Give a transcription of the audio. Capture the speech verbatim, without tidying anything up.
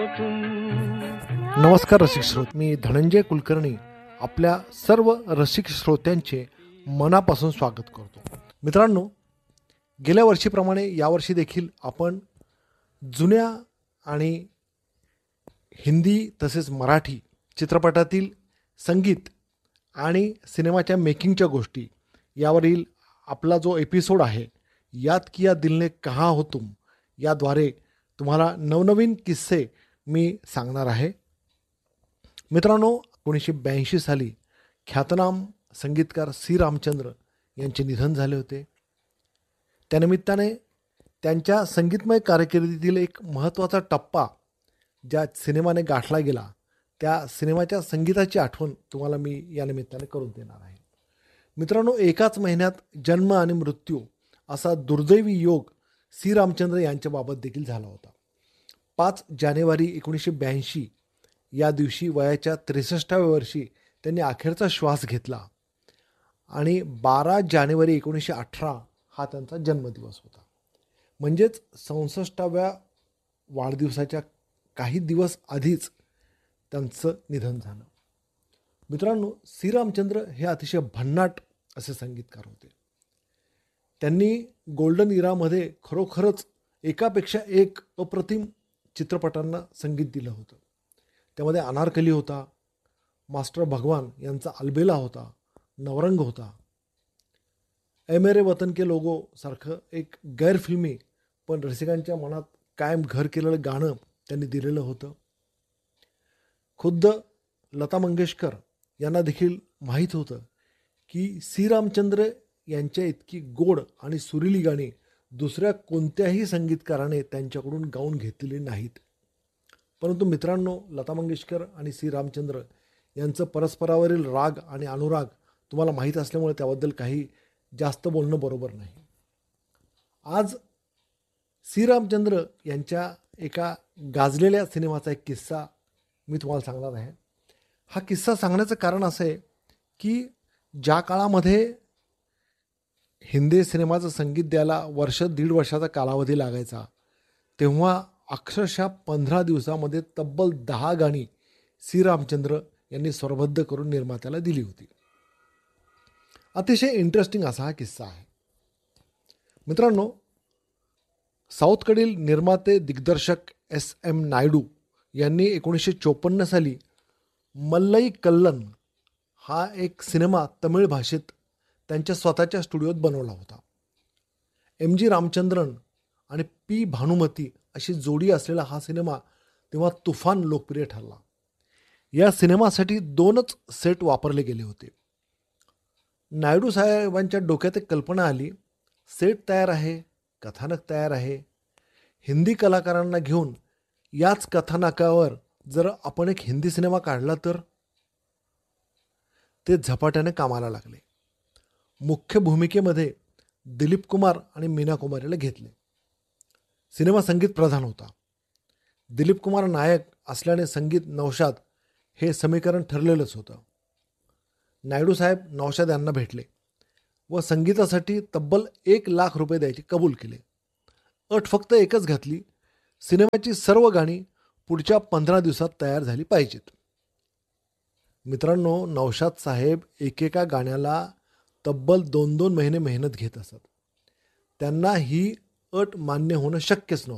नमस्कार रसिक श्रोत, मी धनंजय कुलकर्णी आपल्या सर्व रसिक श्रोत्यांचे मनापासून स्वागत करतो. मित्रांनो, गेल्या वर्षीप्रमाणे यावर्षी देखील आपण जुन्या आणि हिंदी तसेच मराठी चित्रपटातील संगीत आणि सिनेमाच्या मेकिंगच्या गोष्टी यावरील आपला जो एपिसोड आहे, याद किया दिल ने कहा हो तुम, याद्वारे तुम्हाला नवनवीन किस्से मी सांगणार आहे. मित्रांनो, एकोणीसशे ब्याऐंशी साली ख्यातनाम संगीतकार सी रामचंद्र यांचे निधन झाले होते. त्यानिमित्ताने त्यांच्या संगीतमय कारकिर्दीतील एक महत्त्वाचा टप्पा ज्या सिनेमाने गाठला गेला, त्या सिनेमाच्या संगीताची आठवण तुम्हाला मी या निमित्ताने करून देणार आहे. मित्रांनो, एकाच महिन्यात जन्म आणि मृत्यू असा दुर्दैवी योग सी रामचंद्र यांच्याबाबत देखील झाला होता. पाच जानेवारी एकोणीसशे ब्याऐंशी या दिवशी वयाच्या त्रेसष्टाव्या वर्षी त्यांनी अखेरचा श्वास घेतला आणि बारा जानेवारी एकोणीसशे अठरा हा त्यांचा जन्मदिवस होता. म्हणजेच चौसष्टाव्या वाढदिवसाच्या काही दिवस आधीच त्यांचं निधन झालं. मित्रांनो, सी रामचंद्र हे अतिशय भन्नाट असे संगीतकार होते. त्यांनी गोल्डन इरामध्ये खरोखरच एकापेक्षा एक अप्रतिम चित्रपटांना संगीत दिलं होतं. त्यामध्ये अनारकली होता, मास्टर भगवान यांचा अलबेला होता, नवरंग होता, ए मेरे वतन के लोगो सारखं एक गैरफिल्मी पण रसिकांच्या मनात कायम घर केलेलं गाणं त्यांनी दिलेलं होतं. खुद्द लता मंगेशकर यांना देखील माहीत होतं की सी रामचंद्र यांच्या इतकी गोड आणि सुरीली गाणी दुसऱ्या कोणत्याही संगीतकाराने त्यांच्याकडून गाऊन घेतलेली नाहीत. परंतु मित्रांनो, लता मंगेशकर आणि सी रामचंद्र यांचं परस्परावरील राग आणि अनुराग तुम्हाला माहीत असल्यामुळे त्याबद्दल काही जास्त बोलणं बरोबर नाही. आज सी रामचंद्र यांच्या एका गाजलेल्या सिनेमाचा एक किस्सा मी तुम्हाला सांगणार आहे. हा किस्सा सांगण्याचं कारण असं आहे की ज्या काळामध्ये हिंदी सिनेमाचं संगीत द्यायला वर्ष दीड वर्षाचा कालावधी लागायचा, तेव्हा अक्षरशः पंधरा दिवसामध्ये तब्बल दहा गाणी सी रामचंद्र यांनी स्वरबद्ध करून निर्मात्याला दिली होती. अतिशय इंटरेस्टिंग असा हा किस्सा आहे. मित्रांनो, साऊथकडील निर्माते दिग्दर्शक एस एम नायडू यांनी एकोणीसशे चोपन्न साली मल्लई कल्लन हा एक सिनेमा तमिळ भाषेत त्यांच्या स्वतःच्या स्टुडिओत बनवला होता. एम जी रामचंद्रन आणि पी भानुमती अशी जोडी असलेला हा सिनेमा तेव्हा तुफान लोकप्रिय ठरला. या सिनेमासाठी दोनच सेट वापरले गेले होते. नायडू साहेबांच्या डोक्यात एक कल्पना आली, सेट तयार आहे, कथानक तयार आहे, हिंदी कलाकारांना घेऊन याच कथानकावर जर आपण एक हिंदी सिनेमा काढला तर. ते झपाट्याने कामाला लागले. मुख्य भूमिकेमध्ये दिलीप कुमार आणि मीना कुमार याला घेतले. सिनेमा संगीत प्रधान होता. दिलीप कुमार नायक असल्याने संगीत नौशाद हे समीकरण ठरलेलंच होतं. नायडू साहेब नौशाद यांना भेटले व संगीतासाठी तब्बल एक लाख रुपये द्यायचे कबूल केले. अट फक्त एकच घातली, सिनेमाची सर्व गाणी पुढच्या पंधरा दिवसात तयार झाली पाहिजेत. मित्रांनो, नौशाद साहेब एकेका गाण्याला तब्बल दोन दोन महिने मेहनत घेत असत. त्यांना ही अट मान्य होणं शक्यच नव्हतं.